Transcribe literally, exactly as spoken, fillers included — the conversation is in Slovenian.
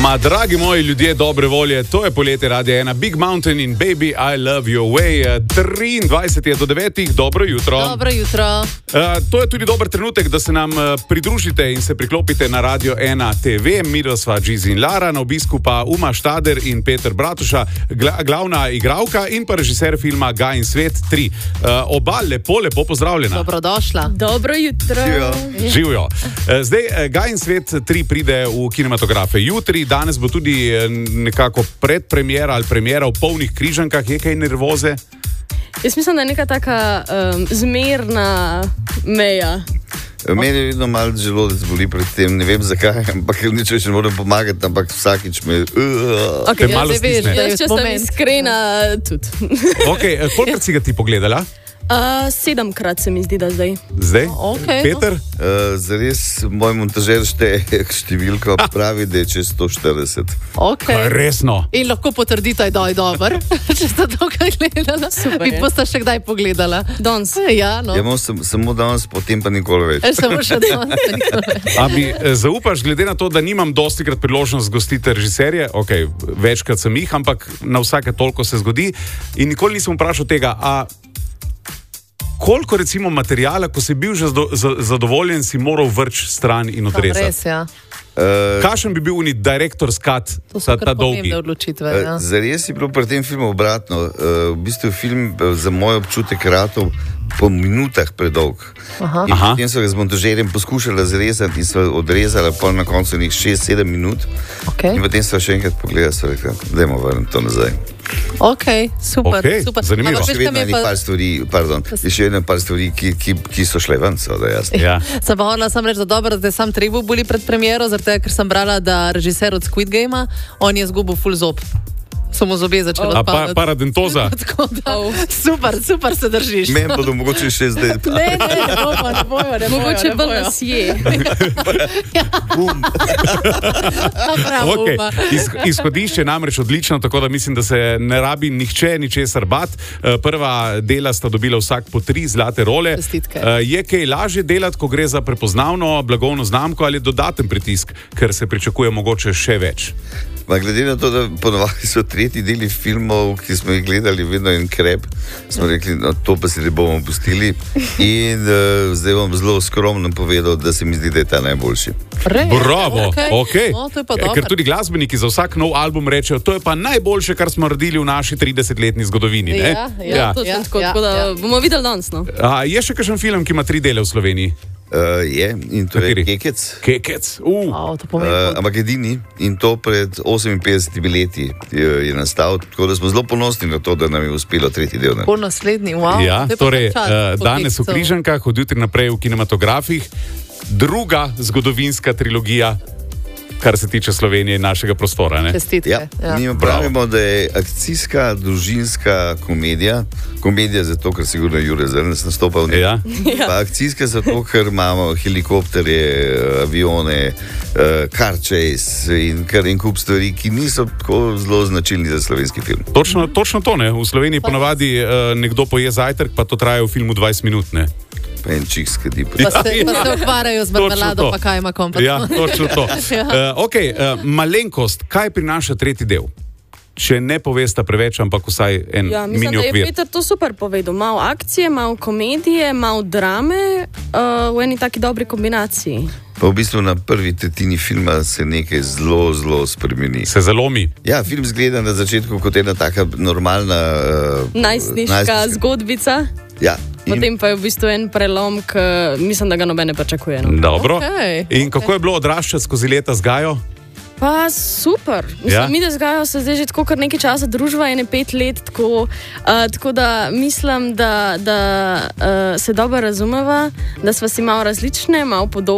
Ma, dragi moji ljudje dobre volje, to je poletje Radia ena, Big Mountain in Baby, I Love Your Way. triindvajset je do devetih, dobro jutro. Dobro jutro. Uh, to je tudi dober trenutek, da se nam uh, pridružite in se priklopite na Radio ena T V. Mi sva Gizi in Lara, na obisku pa Uma Štader in Peter Bratuša, gla, glavna igralka in pa režiser filma Gaj in svet tri. Uh, oba lepo, lepo pozdravljena. Dobrodošla. Dobro jutro. Živijo. Uh, zdaj, uh, Gaj in svet tri pride v kinematografe jutri. Danes bo tudi nekako predpremiera ali premiera v polnih Križankah. Je kaj nervoze? Jaz mislim, da je neka taka um, zmerna meja. Meni je vedno malo želodec boli pred tem, ne vem zakaj, ampak nič več ne morem pomagati, ampak vsakič me... Uh. Okay, malo jaz, veš, stisne. jaz, če sem iskrena, tudi. Okay, kolikrat si ga ti pogledala? Uh, sedemkrat se mi zdi, da zdaj. Zdaj? Okay, Peter? Uh, zares, moj montažer šteje številko, pravi, da je čez sto štirideset. Okay. Kaj, resno? In lahko potrdite, da je dober, če ste to kaj gledala. Super, vi pa ste še kdaj pogledala? Danes. Ja, no. Ja, imam sem, samo danes, potem pa nikoli več. E, samo še danes. A mi eh, zaupaš, glede na to, da nimam dostikrat priložnost gostiti režiserje, ok, večkrat sem jih, ampak na vsake toliko se zgodi in nikoli nisem vprašal tega, a koliko recimo materijala, ko si bil že zado, zadovoljen, si moral vrč stran in odrezati? Res, ja. Uh, Kakšen bi bil uni direktor's cut, To ta, so ta kar dolgi? pomembne odločitve. Ja. uh, zares je bilo pri tem filmu obratno. Uh, v bistvu film uh, za moj občutek ratov po minutah predolg. Aha. In Aha. potem so ga z montažerjem poskušali zrezati in so odrezali pol na koncu nekaj šest sedem minut. Okay. In potem so še enkrat pogledali, so rekli, dajmo vrniti to nazaj. Ok, super. Okej, super. zanimivo. Ampak Še veš, kaj vedno mi je je pa... par stvari, pardon, je še vedno par stvari, ki, ki, ki so šle ven, seveda, jasno. Ja. Sem pa hodila sam reči, da dobro, da je sam Trebu boli pred premiero, zaradi tega, ker sem brala, da režiser od Squid Gamea, on je zgubil full zob. Samo zobe začela A pa, odpadati. paradentoza? Tako da, Oh. super, super se držiš. Meni bodo mogoče še zdaj. Ne, ne, ne bojo, ne bojo, ne bojo. Mogoče ne bolj bojo. nas je. Bum. Prav, Okay. Uma. Iz, izhodišče je namreč odlično, tako da mislim, da se ne rabi nihče ničesar bat. Uh, prva dela sta dobila vsak po tri zlate role. Čestitke. Uh, je kaj lažje delati, ko gre za prepoznavno blagovno znamko ali dodaten pritisk, ker se pričakuje mogoče še več? Ma, glede na to, da ponovadi so tretji deli filmov, ki smo jih gledali, vedno en krep, smo rekli, no, to pa si ne bomo pustili. In uh, zdaj bom zelo skromno povedal, da se mi zdi, da je ta najboljši. Res? Bravo, Okej. okay. No, to je pa Ker dobro. tudi glasbeniki za vsak nov album rečejo, to je pa najboljše, kar smo naredili v naši tridesetletni zgodovini. Ne? Ja, ja. Ja. Točno Ja, tako, ja, tako da ja. bomo videli danes. No? A, je še kakšen film, ki ima tri dele v Sloveniji? Uh, je, in to Kateri? je Kekec. Kekec. Uh. Wow, to pomeni. Uh, ampak edini in to pred oseminpetdesetimi leti je, je nastal, tako da smo zelo ponosni na to, da nam je uspelo tretji del. Ne? Po naslednji, wow. Ja, to je pa torej, kar čas, uh, po danes v Kekcu. Križankah, od jutri naprej v kinematografih, druga zgodovinska trilogija, kar se tiče Slovenije in našega prostora. Ne? Čestitke. Ja, Ja. mi pravimo, da je akcijska, družinska komedija. Komedija zato, ker sigurno Jure Zrnec nastopa v njej. Ja. Pa akcijska zato, ker imamo helikopterje, avione, uh, car chase in kar en kup stvari, ki niso tako zelo značilni za slovenski film. Točno, točno to, ne. V Sloveniji ponavadi uh, nekdo poje zajtrk, pa to traja v filmu dvajset minut. Ne? Pa en čik skadi. Pa se, pa se ukvarjajo z Točno marmelado, to. pa kaj ima kompas. Ja, točno to. Ja. Uh, okay, uh, malenkost, kaj prinaša tretji del? Če ne povesta preveč, ampak vsaj en Ja, mislim, mini da je okvir. Peter to super povedal. Malo akcije, malo komedije, malo drame uh, v eni taki dobri kombinaciji. Pa v bistvu na prvi tretjini filma se nekaj zelo, zelo spremeni. Se zalomi. Ja, film zgleda na začetku kot ena taka normalna uh, Najstniška zgodbica. Ja. In Potem pa je v bistvu en prelom, ki mislim, da ga noben ne pričakuje. No. Dobro. Okej. In kako je bilo odraščati skozi leta z Gajo? Pa super. Mislim, Ja? ja? Mi, da z Gajo se zdaj že tako kar nekaj časa družba, ene pet let, tako, uh, tako da mislim, da, da uh, se dobro razumeva, da sva si malo različne, malo podobne.